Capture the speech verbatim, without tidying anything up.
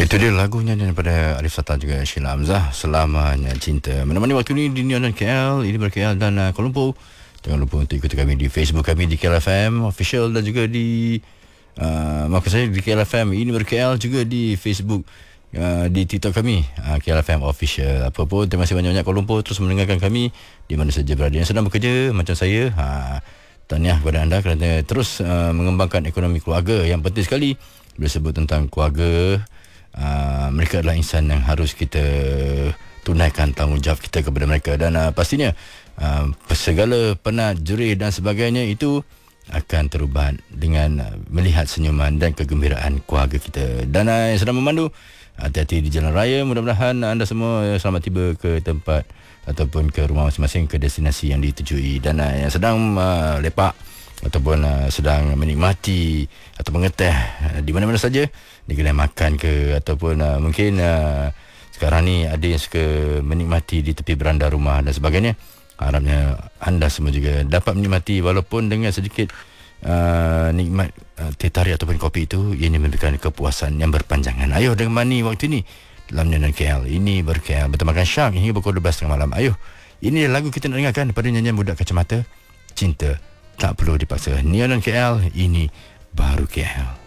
Itu dia lagunya daripada Arif Sata juga Sheila Hamzah, Selamanya Cinta. Menemani waktu ini di Neon K L, ini ber K L dan uh, Kuala Lumpur. Jangan lupa untuk ikuti kami di Facebook kami di K L F M Official dan juga di uh, maaf saya di K L F M ini ber K L, juga di Facebook, uh, di TikTok kami uh, K L F M Official. Apa pun, terima kasih banyak-banyak Kuala Lumpur terus mendengarkan kami di mana saja berada. Yang sedang bekerja macam saya, uh, tahniah kepada anda kerana terus uh, mengembangkan ekonomi keluarga. Yang penting sekali bila sebut tentang keluarga, Uh, mereka adalah insan yang harus kita tunaikan tanggungjawab kita kepada mereka. Dan uh, pastinya uh, segala penat, jerih dan sebagainya itu akan terubah dengan uh, melihat senyuman dan kegembiraan keluarga kita. Dan uh, yang sedang memandu, hati-hati di jalan raya. Mudah-mudahan anda semua uh, selamat tiba ke tempat ataupun ke rumah masing-masing, ke destinasi yang ditujui. Dan uh, yang sedang uh, lepak ataupun uh, sedang menikmati atau mengeteh uh, di mana-mana saja, di kedai makan ke, ataupun uh, mungkin uh, sekarang ni ada yang suka menikmati di tepi beranda rumah dan sebagainya. Harapnya anda semua juga dapat menikmati walaupun dengan sedikit uh, nikmat uh, teh tarik ataupun kopi itu. Ini memberikan kepuasan yang berpanjangan. Ayuh menemani waktu ini dalam Neon K L, ini ber K L bertemakan Syam hingga pukul dua belas tengah malam. Ayuh, ini lagu kita nak dengarkan daripada nyanyian Budak Kacamata, Cinta Tak Perlu Dipaksa. Neon K L, ini baru K L.